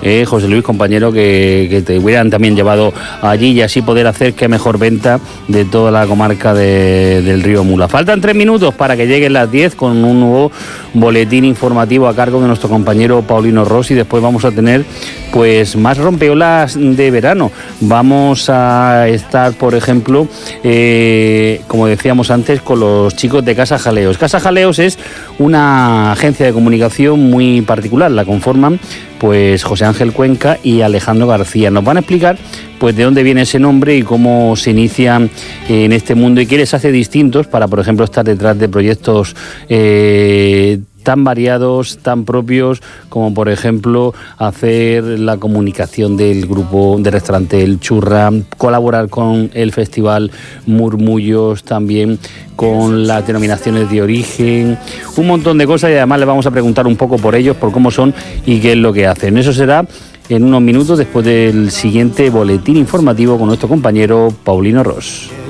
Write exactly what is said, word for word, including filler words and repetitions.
eh, José Luis, compañero, que, que te hubieran también llevado allí y así poder hacer que mejor venta de toda la comarca de, del río Mula. Faltan tres minutos para que lleguen las diez con un nuevo boletín informativo a cargo de nuestro compañero Paulino Rossi. Después vamos a tener pues más rompeolas de verano. Vamos a estar, por ejemplo, eh, como decíamos antes, con los chicos de Casa Jaleos. Casa Jaleos es una agencia de comunicación muy particular. La conforman pues José Ángel Cuenca y Alejandro García. Nos van a explicar pues de dónde viene ese nombre y cómo se inician en este mundo y qué les hace distintos para, por ejemplo, estar detrás de proyectos eh, tan variados, tan propios, como por ejemplo hacer la comunicación del grupo de restaurante El Churra, colaborar con el festival Murmullos, también con las denominaciones de origen, un montón de cosas, y además les vamos a preguntar un poco por ellos, por cómo son y qué es lo que hacen. Eso será en unos minutos después del siguiente boletín informativo con nuestro compañero Paulino Ros.